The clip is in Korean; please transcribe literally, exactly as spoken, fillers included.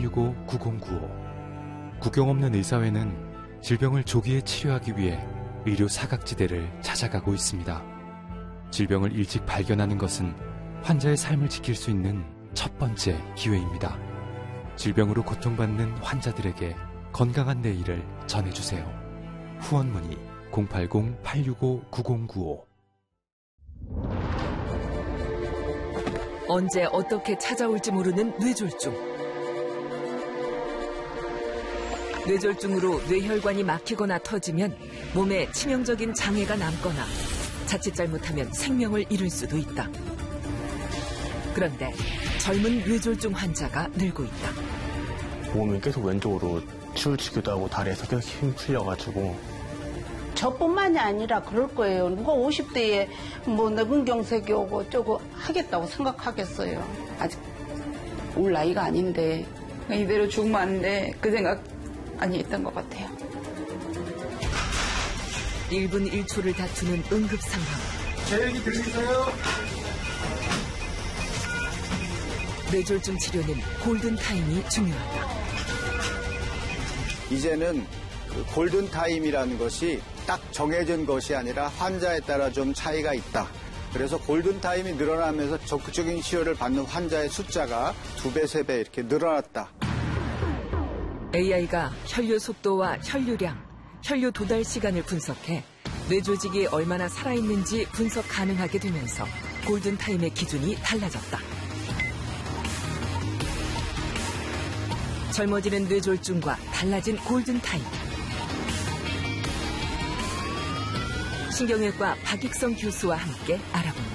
팔육오 구공구오. 국경 없는 의사회는 질병을 조기에 치료하기 위해 의료 사각지대를 찾아가고 있습니다. 질병을 일찍 발견하는 것은 환자의 삶을 지킬 수 있는 첫 번째 기회입니다. 질병으로 고통받는 환자들에게 건강한 내일을 전해주세요. 후원 문의 공팔공 팔육오 구공구오. 언제 어떻게 찾아올지 모르는 뇌졸중. 뇌졸중으로 뇌혈관이 막히거나 터지면 몸에 치명적인 장애가 남거나 자칫 잘못하면 생명을 잃을 수도 있다. 그런데 젊은 뇌졸중 환자가 늘고 있다. 몸이 계속 왼쪽으로 치우치기도 하고 다리에서 계속 힘 풀려가지고. 저뿐만이 아니라 그럴 거예요. 누가 오십 대에 뭐 뇌근경색이 오고 어쩌고 하겠다고 생각하겠어요. 아직 올 나이가 아닌데 이대로 죽으면 안 돼. 그 생각 많이 했던 것 같아요. 일 분 일 초를 다투는 응급 상황. 제 얘기 들리세요? 뇌졸중 치료는 골든타임이 중요하다. 이제는 그 골든타임이라는 것이 딱 정해진 것이 아니라 환자에 따라 좀 차이가 있다. 그래서 골든타임이 늘어나면서 적극적인 치료를 받는 환자의 숫자가 두 배, 세 배 이렇게 늘어났다. 에이아이가 혈류 속도와 혈류량, 혈류 도달 시간을 분석해 뇌조직이 얼마나 살아있는지 분석 가능하게 되면서 골든타임의 기준이 달라졌다. 젊어지는 뇌졸중과 달라진 골든타임. 신경외과 박익성 교수와 함께 알아봅니다.